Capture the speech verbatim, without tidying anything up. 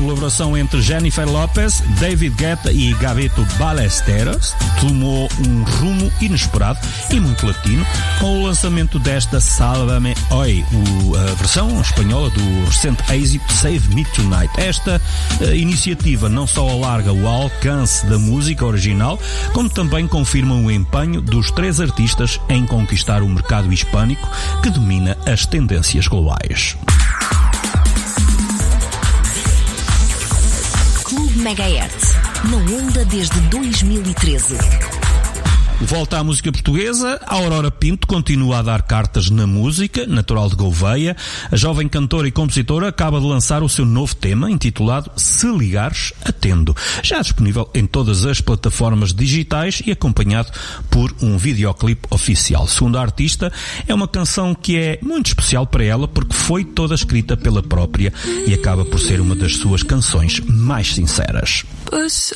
colaboração entre Jennifer Lopez, David Guetta e Gabito Ballesteros tomou um rumo inesperado e muito latino com o lançamento desta Sálvame Hoy, a versão espanhola do recente êxito Save Me Tonight. Esta uh, iniciativa não só alarga o alcance da música original, como também confirma o empenho dos três artistas em conquistar o mercado hispânico que domina as tendências globais. Clube Megahertz, na onda desde dois mil e treze. Volta à música portuguesa. A Aurora Pinto continua a dar cartas na música, natural de Gouveia. A jovem cantora e compositora acaba de lançar o seu novo tema, intitulado Se Ligares, Atendo. Já disponível em todas as plataformas digitais e acompanhado por um videoclipe oficial. Segundo a artista, é uma canção que é muito especial para ela porque foi toda escrita pela própria e acaba por ser uma das suas canções mais sinceras. Você